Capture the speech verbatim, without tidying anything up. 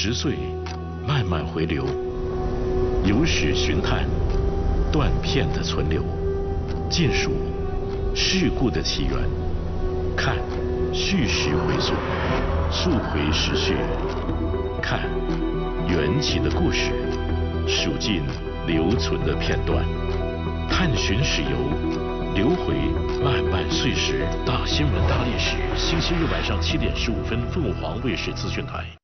十岁，慢慢回流，由史寻探，断片的存留，尽数事故的起源，看叙事回溯，溯回时序，看缘起的故事，数尽留存的片段，探寻史游，流回漫漫岁时。大新闻大历史，星期日晚上七点十五分，凤凰卫视资讯台。